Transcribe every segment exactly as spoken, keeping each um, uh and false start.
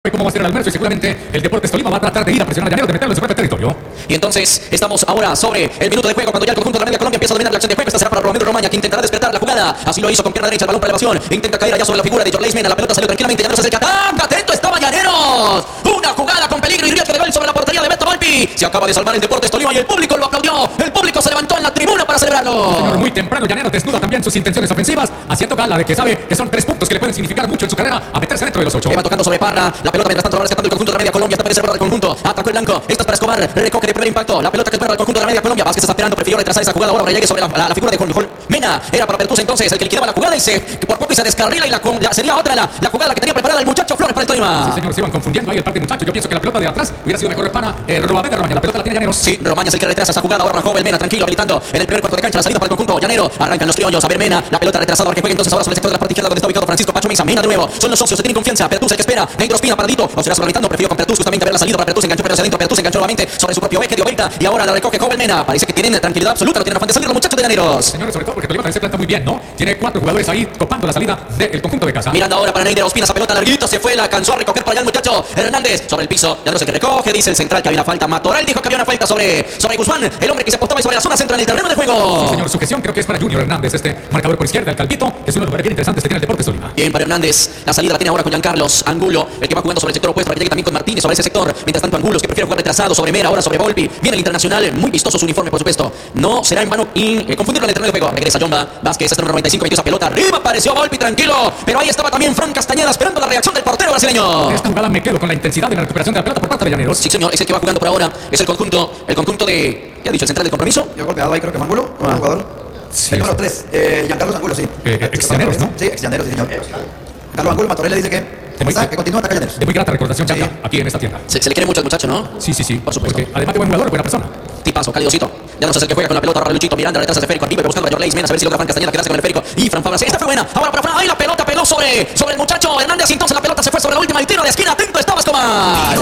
cómo va a ser el almuerzo y seguramente el Deportes Tolima va a tratar de ir a presionar a Llanero de meterlo en su propio territorio. Y entonces estamos ahora sobre el minuto de juego cuando ya el conjunto de la media Colombia empieza a dominar la acción de juego. Esta será para Romero Romaña, que intentará despertar la jugada. Así lo hizo con pierna derecha, el balón para elevación. Intenta caer allá sobre la figura de Jorleis Mena. La pelota salió tranquilamente. Llaneros se acerca. ¡Ah! ¡Atento estaba Llaneros! Una jugada con peligro y riesgo de gol sobre la portería de Beto Volpi. Se acaba de salvar el Deportes Tolima y el público lo aplaudió. El público se levantó en la tribuna para celebrarlo. Señor, muy temprano Llaneros desnuda también sus intenciones ofensivas, haciendo gala de que sabe que son tres puntos que le pueden significar mucho en su carrera a meterse dentro de los ocho. Va tocando sobre Parra. La pelota mientras tanto va rescatando el conjunto de la media Colombia. Está reservado el conjunto. Atacó el blanco. Esto es para Escobar. Recoge de primer impacto. La pelota que espera el conjunto de la media Colombia. Vázquez está esperando. Prefirió retrasar esa jugada ahora para llegue sobre la, la, la figura de Jorge Mena. Era para Pertus entonces el que liquidaba la jugada y se que por poco y se descarrila y la, la sería otra la, la jugada que tenía preparada el muchacho Flores para el Tolima. Sí, señor, se iban confundiendo ahí el par de muchachos. Yo pienso que la pelota de atrás hubiera sido mejor para eh, Romaña. Romaña. La pelota la tiene Llaneros. Sí, Romaña es el que retrasa esa jugada. Ahora arrancó el Mena tranquilo habilitando en el primer cuarto de cancha la salida para el conjunto llanero. Arrancan los criollos. A ver Mena. La pelota retrasada para que juegue entonces ahora sobre el sector de la parte izquierda donde está ubicado Francisco Pacho Mesa. Mena de nuevo. Son los socios. Se tienen confianza. Pertus el que espera. Neidro Espina paradito. O será gritando. Prefirió con Pertus justamente a ver la salida para Pertus. Enganchó pero hacia adentro. Pertus enganchó nuevamente sobre su propio eje. Dio vuelta y ahora la recoge Joven Mena. Parece que tienen tranquilidad absoluta. No tienen afán de salir los muchachos de Llaneros. Señores, sobre todo porque Tolima también se planta muy bien, ¿no? Tiene cuatro jugadores ahí copando la salida del conjunto de casa. Mirando ahora para Neidro Espina. Esa pelota larguito se fue. La alcanzó a recoger para allá el muchacho Hernández. Sobre el piso. Llaneros el que recoge. Dice el central que había una falta. Matoral dijo que había una falta sobre, sobre Guzmán. El hombre que se apostaba sobre la zona central en el terreno de juego. Sí, señor, su gestión creo que es para Junior Hernández. Este marcador por izquierda, el Calvito, que es uno de los lugares bien interesantes que tiene el Deportes Tolima. Bien para Hernández. La salida la tiene ahora con Giancarlos Angulo, el que va jugando sobre el sector opuesto para que llegue también con Martínez sobre ese sector. Mientras tanto Angulos que prefiere jugar retrasado sobre Mera, ahora sobre Volpi. Viene el internacional, muy vistoso su uniforme por supuesto. No será en vano y eh, confundirlo en el terreno de juego. Regresa Jomba Vázquez, este número noventa y cinco, metió esa pelota. Arriba apareció Volpi tranquilo. Pero ahí estaba también Fran Castañeda esperando la reacción del portero brasileño. En esta jugada me quedo con la intensidad de la recuperación de la pelota por parte de Llaneros. Sí señor, es el que va jugando por ahora. Es el conjunto, el conjunto de... ¿Qué ha dicho el central del compromiso? Yo golpeado ahí creo que fue Angulo, Ah. jugador. Sí, el número o sea, tres, eh, Giancarlos Angulo, sí. Eh, eh, ex Llaneros, ¿no? Sí, ex Llaneros, sí señor. Carlos Angulo, Matorel le dice que... muy- está, que continúa ataca Llaneros. De muy grata recordación, Chata, Sí. aquí en esta tienda. Se, se le quiere mucho al muchacho, ¿no? Sí, sí, sí. Por supuesto. Porque además de buen jugador, buena persona. Tipazo, calidosito. Ya no es el que juega con la pelota. Ahora Luchito Miranda retrasa de esférico arriba y buscando a Jorleis Mena. A ver si logra Fran Castañeda quedarse con el esférico. Y Fran Fabra. Esta fue buena. Ahora para Fran. Ahí la pelota pegó sobre, sobre el muchacho Hernández. Y entonces la pelota se fue sobre la última. El tiro de esquina. Atento estaba Escobar.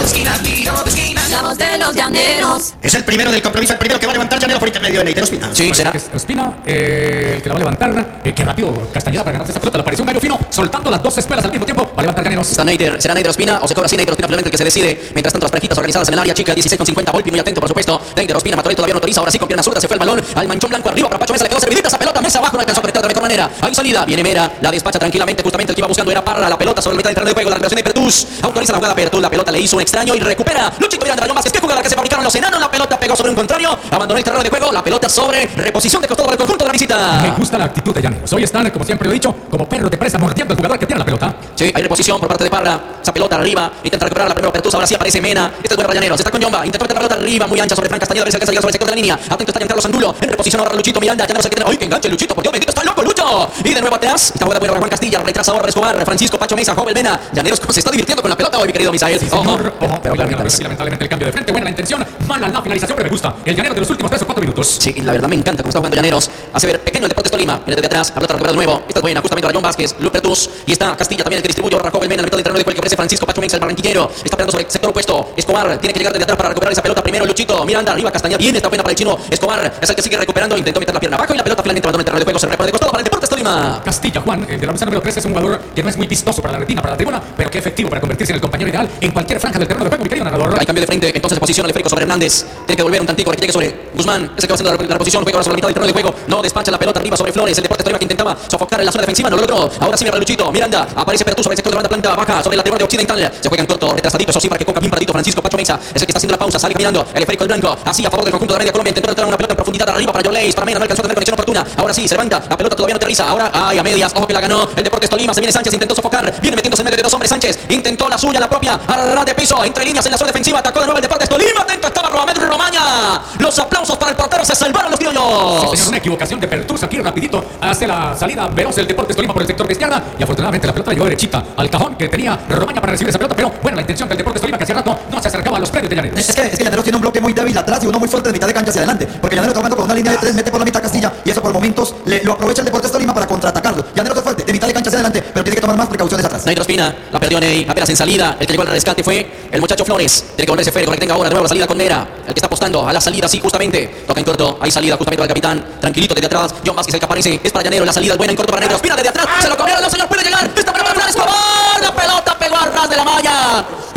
La voz de los llaneros. Es el primero del compromiso, el primero que va a levantar Llanero por intermedio de Neidro Espina. Sí, será. Es Espina, eh, el que la va a levantar. Eh, qué rápido Castañeda para ganarse esa pelota. Le pareció un gallo fino, soltando las dos espuelas al mismo tiempo. Va a levantar Llaneros. Está Neider, será Neider Ospina o se cobra así Neider Ospina finalmente el que se decide. Mientras tanto las parejitas organizadas en el área chica, dieciséis con cincuenta, Volpi muy atento por supuesto. Neider Ospina, Matorel todavía no autoriza, ahora sí con pierna zurda se fue el balón al manchón blanco arriba para Pacho Mesa, le quedó servidita esa pelota, Mesa abajo, no alcanzó a conectar de la mejor manera. Ahí salida, viene Mera, la despacha tranquilamente, justamente el que iba buscando era Parra, la pelota sobre la mitad del terreno de juego, la recuperación de Pertus. Autoriza la jugada Pertus, la pelota le hizo un extraño y recupera. Luchito Miranda, Rayón Vázquez, qué jugada que se fabricaron los enanos, la pelota pegó sobre un contrario, abandonó el terreno de juego, la pelota sobre reposición de costado para el conjunto de la Me visita. gusta la actitud de Llaneros. Hoy están, como siempre lo he dicho, como perro de presa mordiendo al jugador que tiene la pelota. Sí, hay reposición por parte de Parra. Esa pelota arriba. Intenta recuperar la primera Pertus. Ahora sí aparece Mena. Este es bueno para Llaneros. Está con Jomba. Intenta meter la pelota arriba. Muy ancha sobre Fran Castañeda. A ver si alcanza a llegar sobre el sector de la línea. Atento está Giancarlos Angulo. En reposición ahora Luchito Miranda. Llaneros hay que tener. ¡Ay, que enganche Luchito! Por Dios bendito, está loco Lucho. Y de nuevo atrás. Esta jugada buena para Juan Castilla. Retrasa ahora para Escobar. Francisco Pacho Mesa. Joven Mena. Llaneros se está divirtiendo con la pelota hoy, mi querido Misael. Ojo. Señor, ojo, pero lamentablemente, lamentablemente el cambio de frente, buena la intención, mala la finalización, pero me gusta. El Llanero de los últimos tres o cuatro minutos. Sí, la verdad me encanta cómo está jugando Llaneros. Hace ver pequeño el Deportes Tolima. Viene desde atrás. La pelota recupera de nuevo. Esta es buena. Justamente para John Vázquez. Lupertus. Y está Castilla también el que distribuye. Ahora Joven Mena. En el mitad del terreno de juego que ofrece Francisco Pacho Mesa, el barranquillero. Está pegando sobre el sector opuesto. Escobar tiene que llegar desde atrás para recuperar esa pelota. Primero Luchito. Miranda arriba. Castañeda. Bien, está buena para el chino. Escobar es el que sigue recuperando. Intentó meter la pierna abajo y la pelota finalmente abandonó el terreno de juego. Se repone de costado para el Deportes Tolima. Castilla, Juan, el de la mesa número tres, es un jugador que no es muy vistoso para la retina, para la tribuna, pero que efectivo para convertirse en el compañero ideal en cualquier franja del terreno de juego, mi querido narrador. Hay cambio de frente, entonces se posiciona el esférico sobre Hernández. Tiene que volver un tantico para que llegue sobre Guzmán. Ese que va haciendo la, la reposición, juega ahora sobre la mitad del terreno de juego. No despacha la pelota arriba sobre Flores. El Deportes Tolima que intentaba sofocar en la zona defensiva, no lo logró. Ahora sí para Luchito. Miranda, aparece Pertus sobre el sector de banda planta baja, sobre la tribuna de Occidental. Se juega en corto, retrasadito, eso sí, para que coca bien paradito. Francisco Pacho Mesa es el que está haciendo la pausa, sale caminando. El esférico del blanco, así a favor del conjunto de la media Colombia. Intentó entrar una pelota en profundidad arriba para Jorleis. Para Mena no alcanzó a tener conexión oportuna. Ahora sí, se levanta. La pelota todavía no aterriza. Ahora, ay, a medias. Ojo que la ganó el Deportes Tolima. Se viene Sánchez, intentó sofocar. Viene metiéndose en medio de dos hombres. Sánchez intentó la suya, la propia. A ras de piso, entre líneas en la zona defensiva. Atacó de nuevo el Deportes Tolima. Atento estaba Romero Romaña. Los aplausos para el portero. Se salvaron los Sí, criollos. señor, una equivocación de Pertus aquí rapidito hace la salida veloz del Deportes Tolima por el sector de izquierda y afortunadamente la pelota llegó derechita al cajón que tenía Romaña para recibir esa pelota, pero bueno, la intención del Deportes Tolima que hace rato no se acercaba a los predios de Llaneros. Es que, es que Llaneros tiene un bloque muy débil atrás y uno muy fuerte de mitad de cancha hacia adelante. Porque Llaneros está jugando con una línea de tres, mete por la mitad a Castilla y eso por momentos le, lo aprovecha el Deportes Tolima para contraatacarlo. Llaneros es fuerte, de mitad de cancha hacia adelante, pero tiene que tomar más precauciones atrás. Neider Ospina, la perdió Ney, apenas en salida. El que llegó al rescate fue el muchacho Flores. Tiene que volverse esférico, que tenga ahora de nuevo la salida con Mera. El que está apostando a la salida, sí, justamente. Toca en corto, hay salida justamente para el capitán. Tranquilito desde atrás. John Vázquez el que aparece. Es para Llanero, la salida es buena en corto para Neider Ospina desde atrás. Se lo comieron, no señor, puede llegar. Está para Fran Escobar. La pelota pegó al ras de la malla.